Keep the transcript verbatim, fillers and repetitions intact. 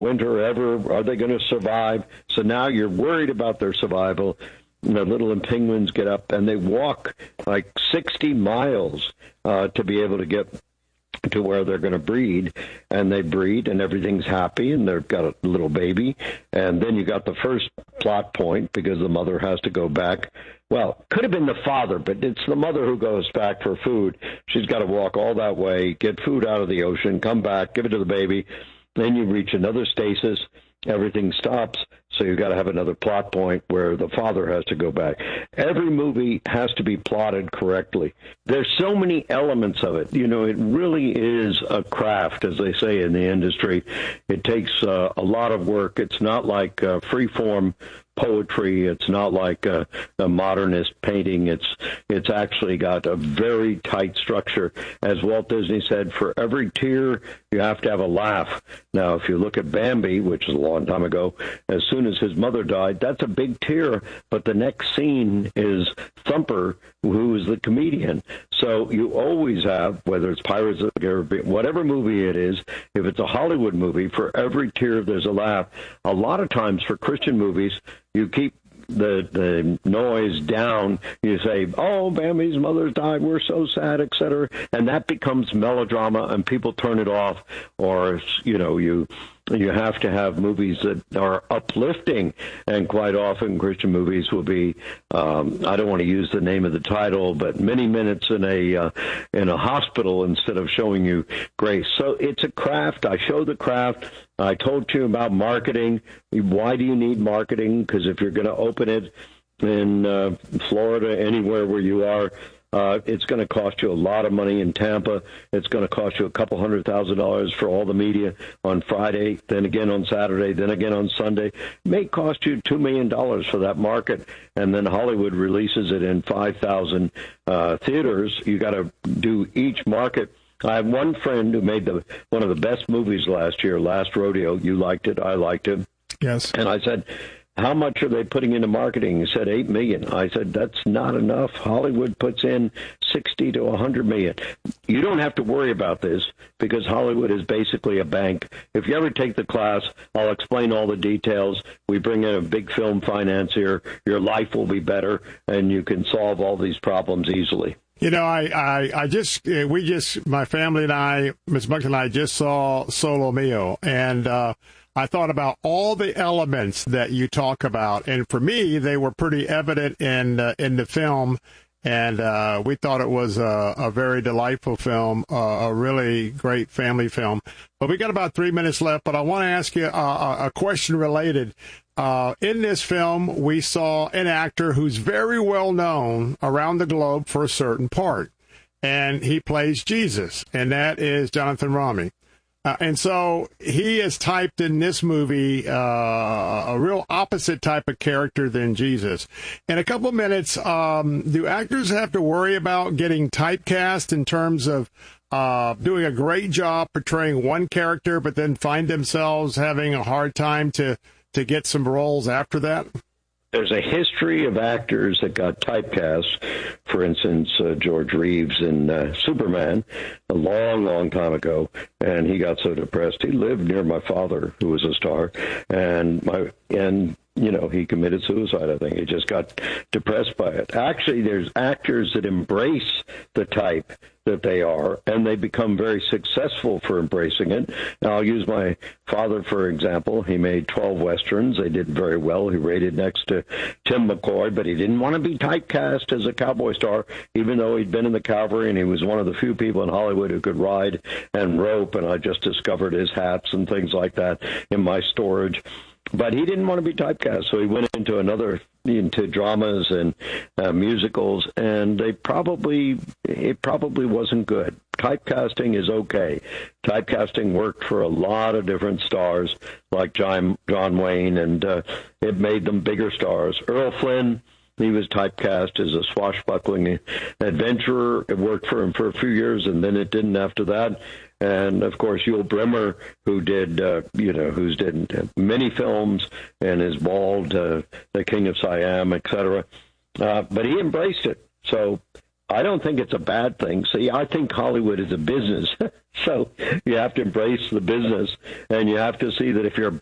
winter ever? Are they going to survive? So now you're worried about their survival. The little penguins get up and they walk like sixty miles uh, to be able to get to where they're going to breed, and they breed and everything's happy and they've got a little baby. And then you got the first plot point because the mother has to go back. Well, could have been the father, but it's the mother who goes back for food. She's got to walk all that way, get food out of the ocean, come back, give it to the baby. Then you reach another stasis. Everything stops, so you've got to have another plot point where the father has to go back. Every movie has to be plotted correctly. There's so many elements of it. You know, it really is a craft, as they say in the industry. It takes uh, a lot of work. It's not like uh, free-form poetry. It's not like a, a modernist painting. It's it's actually got a very tight structure. As Walt Disney said, for every tear, you have to have a laugh. Now, if you look at Bambi, which is a long time ago, as soon as his mother died, that's a big tear. But the next scene is Thumper, who is the comedian. So you always have, whether it's Pirates of the Caribbean, whatever movie it is, if it's a Hollywood movie, for every tear there's a laugh. A lot of times for Christian movies, you keep the the noise down. You say, oh, Bambi's mother died, we're so sad, et cetera. And that becomes melodrama, and people turn it off. Or, you know, you you have to have movies that are uplifting. And quite often Christian movies will be, um, I don't want to use the name of the title, but many minutes in a uh, in a hospital instead of showing you grace. So it's a craft. I show the craft. I told you about marketing. Why do you need marketing? Because if you're going to open it in uh, Florida, anywhere where you are, uh, it's going to cost you a lot of money. In Tampa, it's going to cost you a couple hundred thousand dollars for all the media on Friday, then again on Saturday, then again on Sunday. It may cost you two million dollars for that market, and then Hollywood releases it in five thousand uh, theaters. You got to do each market. I have one friend who made the one of the best movies last year, Last Rodeo. You liked it. I liked it. Yes. And I said, how much are they putting into marketing? He said, eight million dollars. I said, that's not enough. Hollywood puts in sixty to one hundred million dollars. You don't have to worry about this because Hollywood is basically a bank. If you ever take the class, I'll explain all the details. We bring in a big film financier. Your life will be better, and you can solve all these problems easily. You know, I, I, I just, we just, my family and I, Miz Buck and I just saw Solo Mio, and uh, I thought about all the elements that you talk about, and for me, they were pretty evident in uh, in the film, and uh, we thought it was a, a very delightful film, uh, a really great family film. But we got about three minutes left, but I want to ask you a, a question related. Uh, in this film, we saw an actor who's very well known around the globe for a certain part, and he plays Jesus, and that is Jonathan Roumie. Uh, and so he is typed in this movie uh, a real opposite type of character than Jesus. In a couple of minutes, um, do actors have to worry about getting typecast in terms of uh, doing a great job portraying one character, but then find themselves having a hard time to to get some roles after that? There's a history of actors that got typecast. For instance, uh, George Reeves in uh, Superman, a long, long time ago, and he got so depressed. He lived near my father, who was a star, and my and you know he committed suicide. I think he just got depressed by it. Actually, there's actors that embrace the type that they are, and they become very successful for embracing it. Now, I'll use my father, for example. He made twelve Westerns. They did very well. He rated next to Tim McCoy, but he didn't want to be typecast as a cowboy star, even though he'd been in the cavalry, and he was one of the few people in Hollywood who could ride and rope, and I just discovered his hats and things like that in my storage. But he didn't want to be typecast, so he went into another, into dramas and uh, musicals, and they probably, it probably wasn't good. Typecasting is okay. Typecasting worked for a lot of different stars, like John, John Wayne, and uh, it made them bigger stars. Errol Flynn, he was typecast as a swashbuckling adventurer. It worked for him for a few years, and then it didn't after that. And, of course, Yul Brynner, who did, uh, you know, who's did many films and is bald, uh, The King of Siam, et cetera. Uh, but he embraced it. So I don't think it's a bad thing. See, I think Hollywood is a business. So you have to embrace the business, and you have to see that if you're